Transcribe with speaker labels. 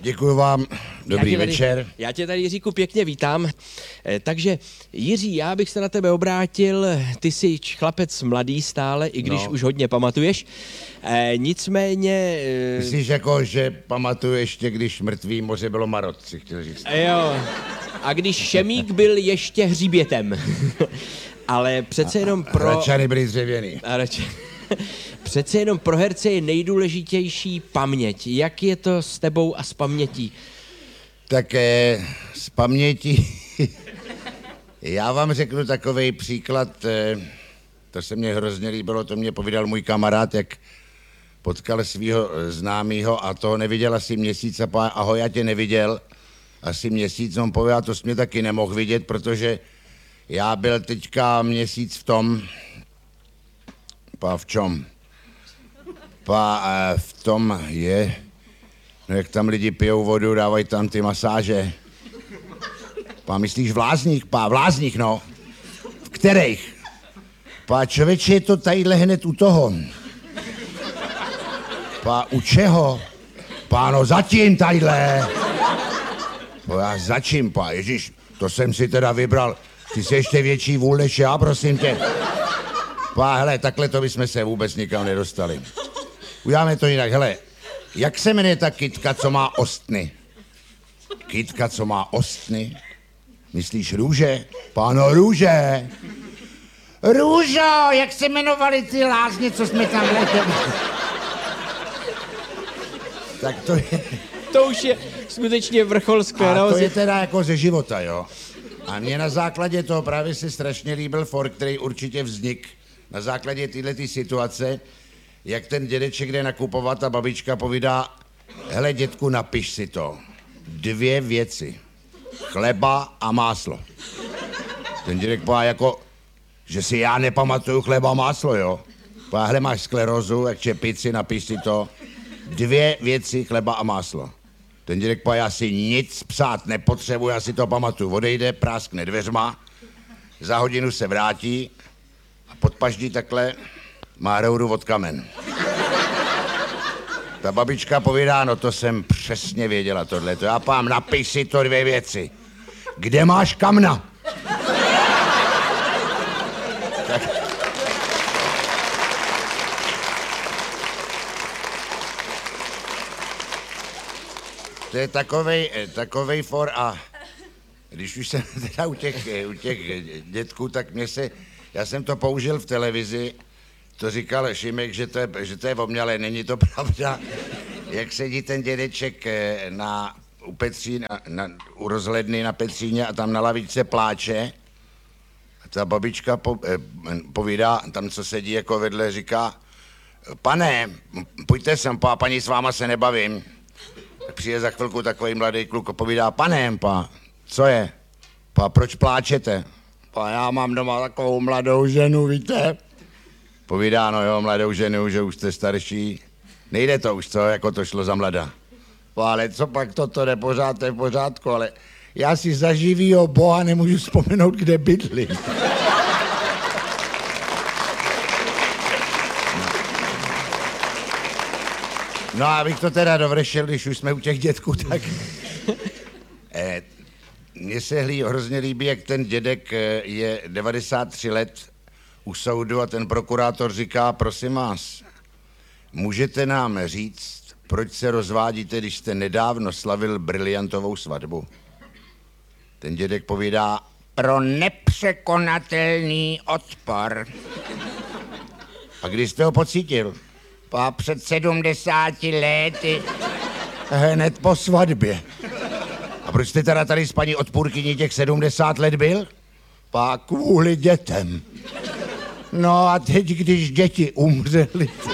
Speaker 1: Děkuji vám, dobrý večer.
Speaker 2: Já tě tady, Jiříku, pěkně vítám. Takže, Jiří, já bych se na tebe obrátil, ty jsi chlapec mladý stále, i když už hodně pamatuješ. Nicméně...
Speaker 1: Myslíš jako, že pamatuju ještě, když mrtvý moře bylo marot, si chtěl říct.
Speaker 2: Jo, a když Šemík byl ještě hřibětem. Ale přece jenom pro...
Speaker 1: Hračany byly dřevěný.
Speaker 2: Přece jenom pro herce je nejdůležitější paměť. Jak je to s tebou a s pamětí?
Speaker 1: Tak z paměti... Já vám řeknu takovej příklad, to se mně hrozně líbilo, to mě povídal můj kamarád, jak potkal svého známého a toho neviděl asi měsíc a povedal, ahoj, já tě neviděl asi měsíc, on povedal, to jsi mě taky nemohl vidět, protože já byl teďka měsíc v tom, v čem? V tom je, no jak tam lidi pijou vodu, dávají tam ty masáže. Myslíš v Lázních, no. V kterých? Člověče, je to tadyhle hned u toho. U čeho? No zatím tadyhle. Já začím, ježiš, to jsem si teda vybral. Ty jsi ještě větší vůl než já, prosím tě. Hele, takhle to bychom se vůbec nikam nedostali. Uděláme to jinak, hele. Jak se jmenuje ta kytka, co má ostny? Kytka, co má ostny? Myslíš růže? Páno, růže. Růžo, jak se jmenovali ty lázně, co jsme tam letěli? Tak to je...
Speaker 2: To už je skutečně vrchol sklerózy.
Speaker 1: A to je teda jako ze života, jo. A mně na základě toho právě se strašně líbil for, který určitě vznik na základě této situace, jak ten dědeček jde nakupovat a babička povídá, hele dědku, napiš si to. 2 věci. Chleba a máslo. Ten dědek pová jako, že si já nepamatuju chleba a máslo, jo. Pová, hele, máš sklerózu, jak čepici, napiš si to. 2 věci, chleba a máslo. Ten dědek pová, já si nic psát nepotřebuji, já si to pamatuju. Odejde, práskne dveřma, za hodinu se vrátí a pod paždí takhle má rouru od kamen. Ta babička povídá, no to jsem přesně věděla tohleto. Já pám, napiš si to 2 věci. Kde máš kamna? Tak. To je takovej for a když už jsem teda u těch dětků, tak já jsem to použil v televizi, to říkal Šimek, že to je omnělé, není to pravda. Jak sedí ten dědeček u rozhledny na Petříně a tam na lavičce pláče, a ta babička povídá, tam co sedí jako vedle, říká, pane, pojďte sem, paní, s váma se nebavím. Tak přijde za chvilku takový mladý kluk a povídá, pane, co je? Proč pláčete? Já mám doma takovou mladou ženu, víte? Povídá, no jo, mladou ženu, že už jste starší. Nejde to už, co, jako to šlo za mlada. Ale co pak toto nepořád, to je v pořádku, ale já si za živýho Boha nemůžu vzpomenout, kde bydlím. No a abych to teda dovršil, když už jsme u těch dětků, tak... Mně se hrozně líbí, jak ten dědek je 93 let u soudu a ten prokurátor říká, prosím vás, můžete nám říct, proč se rozvádíte, když jste nedávno slavil briliantovou svatbu? Ten dědek povídá, pro nepřekonatelný odpor. A kdy jste ho pocítil? Před 70 lety. Hned po svatbě. A proč jste teda tady s paní odpůrkyní těch 70 let byl? Kvůli dětem. No a teď, když děti umřely...